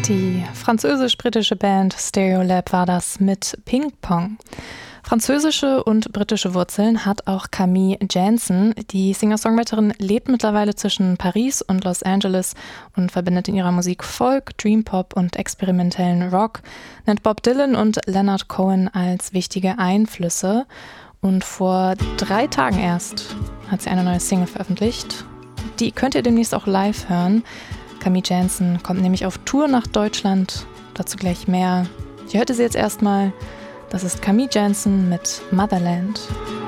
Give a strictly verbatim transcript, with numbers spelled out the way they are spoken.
Die französisch-britische Band Stereolab war das mit Ping Pong. Französische und britische Wurzeln hat auch Camille Jansen. Die Singer-Songwriterin lebt mittlerweile zwischen Paris und Los Angeles und verbindet in ihrer Musik Folk, Dreampop und experimentellen Rock, nennt Bob Dylan und Leonard Cohen als wichtige Einflüsse. Und vor drei Tagen erst hat sie eine neue Single veröffentlicht. Die könnt ihr demnächst auch live hören. Camille Jansen kommt nämlich auf Tour nach Deutschland. Dazu gleich mehr. Ich hörte sie jetzt erstmal. Das ist Camille Jansen mit Motherland.